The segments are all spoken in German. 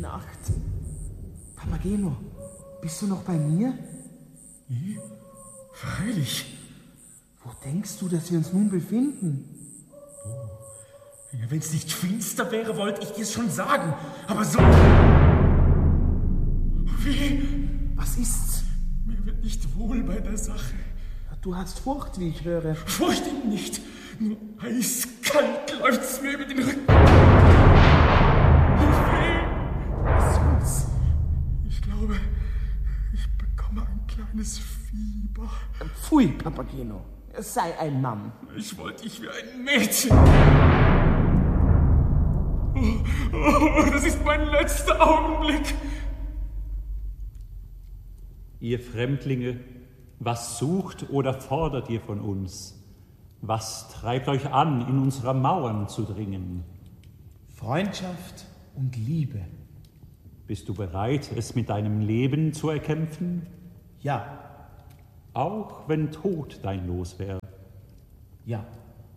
Nacht. Papageno, bist du noch bei mir? Wie? Freilich. Wo denkst du, dass wir uns nun befinden? Oh, ja, wenn es nicht finster wäre, wollte ich dir es schon sagen. Aber so... Wie? Was ist's? Mir wird nicht wohl bei der Sache. Du hast Furcht, wie ich höre. Furcht ihn nicht. Nur eiskalt läuft's mir über den Rücken. Was soll's? Ich glaube, ich bekomme ein kleines Fieber. Pfui, Papageno. Sei ein Mann. Ich wollte, ich wäre ein Mädchen. Oh, das ist mein letzter Augenblick. Ihr Fremdlinge, was sucht oder fordert ihr von uns? Was treibt euch an, in unsere Mauern zu dringen? Freundschaft und Liebe. Bist du bereit, es mit deinem Leben zu erkämpfen? Ja. Auch wenn Tod dein Los wäre? Ja.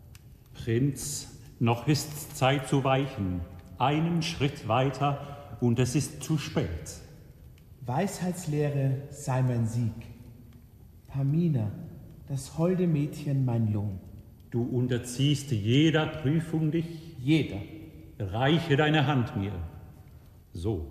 Prinz, noch ist's Zeit zu weichen. Einen Schritt weiter und es ist zu spät. Weisheitslehre sei mein Sieg. Pamina, das holde Mädchen mein Lohn. Du unterziehst jeder Prüfung dich? Jeder. Reiche deine Hand mir. So.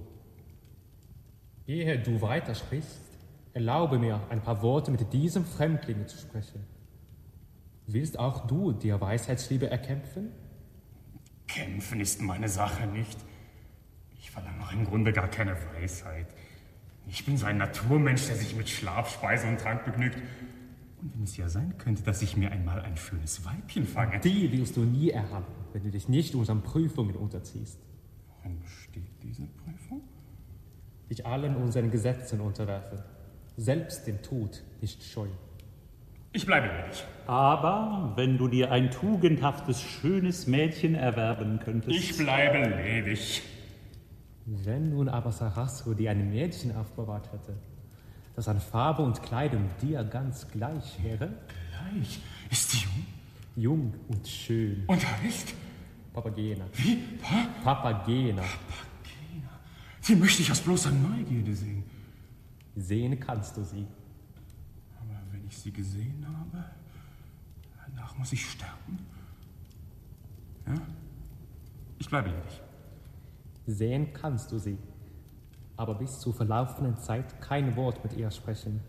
Ehe du weitersprichst, erlaube mir, ein paar Worte mit diesem Fremdling zu sprechen. Willst auch du dir Weisheitsliebe erkämpfen? Kämpfen ist meine Sache nicht. Ich verlange auch im Grunde gar keine Weisheit. Ich bin so ein Naturmensch, der sich mit Schlaf, Speise und Trank begnügt. Und wenn es ja sein könnte, dass ich mir einmal ein schönes Weibchen fange. Die wirst du nie erhalten, wenn du dich nicht unseren Prüfungen unterziehst. Worin besteht diese Prüfung? Dich allen unseren Gesetzen unterwerfen, selbst den Tod nicht scheuen. Ich bleibe ledig. Aber wenn du dir ein tugendhaftes, schönes Mädchen erwerben könntest... Ich bleibe ledig. Wenn nun aber Sarastro dir ein Mädchen aufbewahrt hätte, das an Farbe und Kleidung dir ganz gleich wäre? Gleich? Ist sie jung? Jung und schön. Und recht? Papagena. Wie? Papagena. Papagena. Die möchte ich aus bloßer Neugierde sehen. Sehen kannst du sie. Aber wenn ich sie gesehen habe, danach muss ich sterben. Ja? Ich bleibe ledig. Sehen kannst du sie, aber bis zur verlaufenen Zeit kein Wort mit ihr sprechen.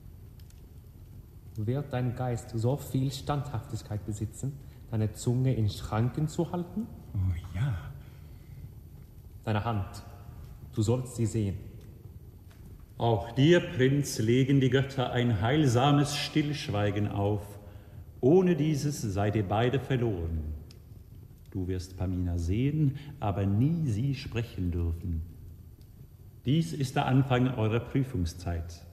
Wird dein Geist so viel Standhaftigkeit besitzen, deine Zunge in Schranken zu halten? Oh ja. Deine Hand, du sollst sie sehen. Auch dir, Prinz, legen die Götter ein heilsames Stillschweigen auf. Ohne dieses seid ihr beide verloren. Du wirst Pamina sehen, aber nie sie sprechen dürfen. Dies ist der Anfang eurer Prüfungszeit.